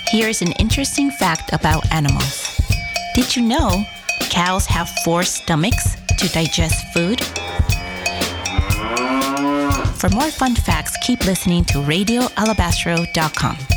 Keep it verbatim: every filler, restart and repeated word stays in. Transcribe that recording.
Here's an interesting fact about animals. Did you know cows have four stomachs to digest food? For more fun facts, keep listening to radio alabastro dot com.